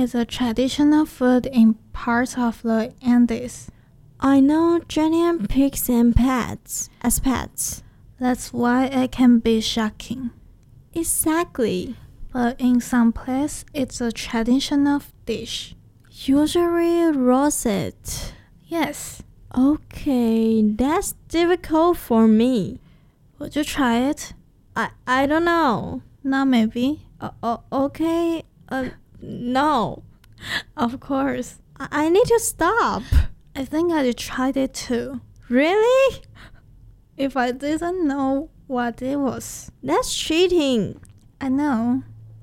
is a traditional food in parts of the Andes. I know giant pigs and pets as pets. That's why it can be shocking. Exactly. But in some places, it's a traditional dish. Usually roasted. Yes. Okay, that's difficult for me. Would you try it? I don't know. Not maybe. Okay. No. Of course. I need to stop. I think I tried it too. Really? If I didn't know what it was. That's cheating. I know.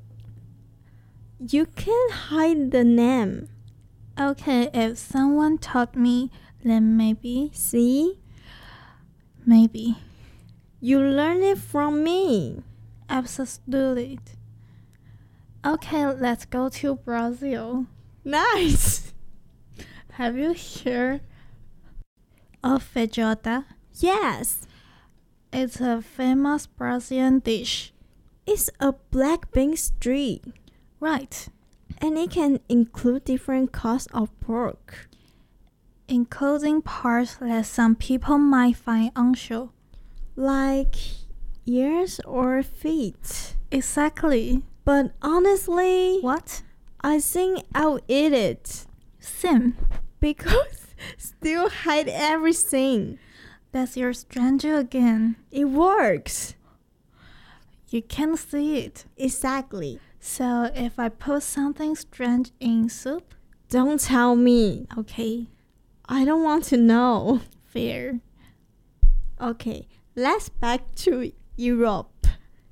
You can't hide the name. Okay, if someone taught me, then maybe. See? Maybe. You learn it from me. Absolutely. Okay, let's go to Brazil. Nice. Have you heard of feijoada? Yes. It's a famous Brazilian dish. It's a black bean stew. Right. And it can include different cuts of pork. Including parts that some people might find unusual. Like ears or feet. Exactly. But honestly, What? I think I'll eat it. Sim. Because still hide everything. That's your stranger again. It works. You can't see it. Exactly. So if I put something strange in soup? Don't tell me. Okay. I don't want to know. Fair. Okay, let's back to Europe.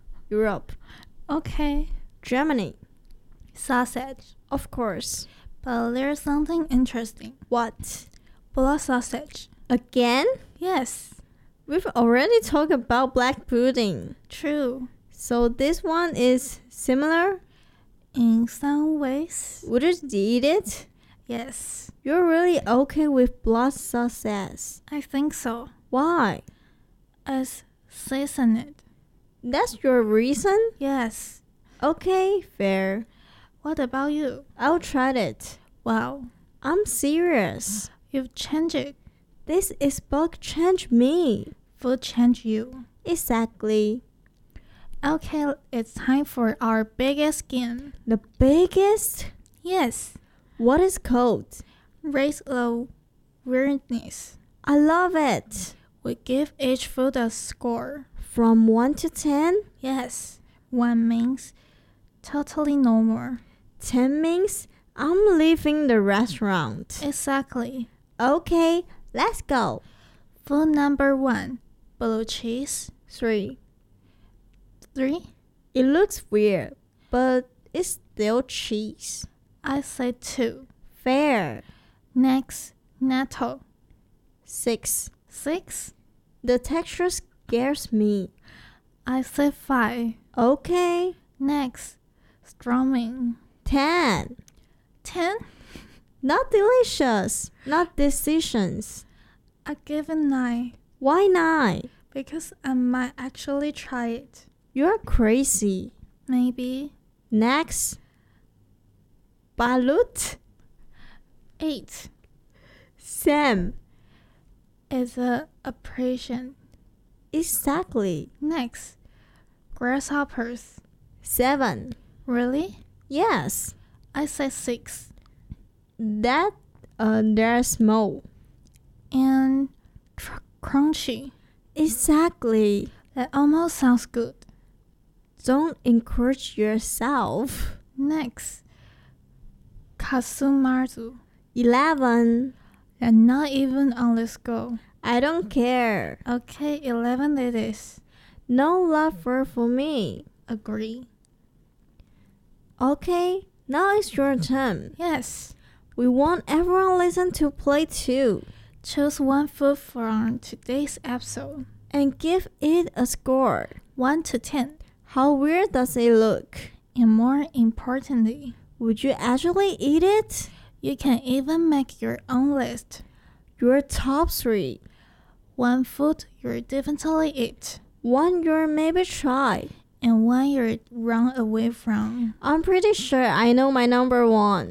Okay. Germany. Sausage. Of course. But there's something interesting. What? Blood sausage. Again? Yes. We've already talked about black pudding. True. So this one is similar? In some ways. Would you eat it? Yes. You're really okay with blood sausage. I think so. Why? It's seasoned. That's your reason? Yes. Okay, fair. What about you? I'll try it. Wow. I'm serious. You've changed it. This is book change me. Food changed you. Exactly. Okay, it's time for our biggest game. The biggest? Yes. What is called? Raise the weirdness. I love it. We give each food a score. From 1 to 10? Yes. 1 means totally normal. 10 means I'm leaving the restaurant. Exactly. Okay, let's go. Food number 1. Blue cheese. 3. 3. It looks weird, but it's still cheese. I say 2. Fair. Next, natto. 6. 6. The texture scares me. I say 5. Okay. Next, strumming. 10. 10. Not delicious. Not decisions. I give it 9 Why 9? because I might actually try it. You're crazy. Maybe. Next. Balut. 8 Sam. is a oppression. Exactly. Next, grasshoppers. 7. Really? Yes. I say 6. They're small. And crunchy. Exactly. That almost sounds good. Don't encourage yourself. Next, kasumarzu. 11. And not even on the score. I don't care. Okay, 11 it is. No lover for me. Agree. Okay, now it's your turn. Yes. We want everyone listen to play too. Choose one food from today's episode. And give it a score. 1 to 10. How weird does it look? And more importantly, Would you actually eat it? you can even make your own list. Your top 3. 1 food you'll definitely eat. 1 you'll maybe try. And 1 you'll run away from. I'm pretty sure I know my number 1.